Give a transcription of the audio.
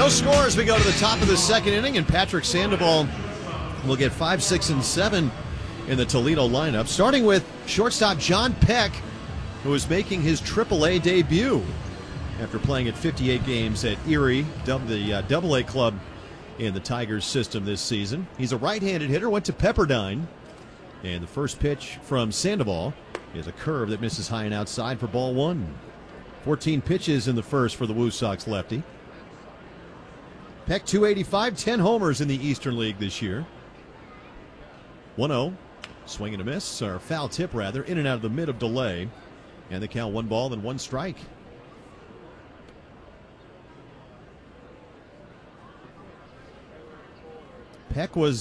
No score as we go to the top of the second inning, and Patrick Sandoval will get 5, 6, and 7 in the Toledo lineup, starting with shortstop John Peck, who is making his AAA debut after playing at 58 games at Erie, the AA club in the Tigers system this season. He's a right-handed hitter, went to Pepperdine, and the first pitch from Sandoval is a curve that misses high and outside for ball one. 14 pitches in the first for the Woo Sox lefty. Peck 285, 10 homers in the Eastern League this year. 1-0, swing and a miss, or foul tip rather, in and out of the mid of delay. And the count 1 ball and 1 strike. Peck was